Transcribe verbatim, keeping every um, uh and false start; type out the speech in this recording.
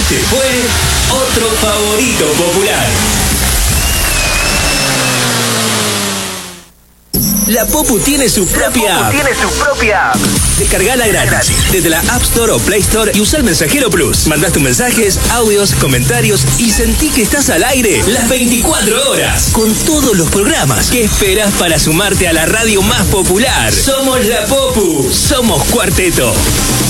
Este fue otro favorito popular. La Popu tiene su propia app. Tiene su propia app. Descargala gratis desde la App Store o Play Store y usa el Mensajero Plus. Mandás tus mensajes, audios, comentarios y sentí que estás al aire las veinticuatro horas con todos los programas. ¿Qué esperas para sumarte a la radio más popular? Somos la Popu, somos Cuarteto.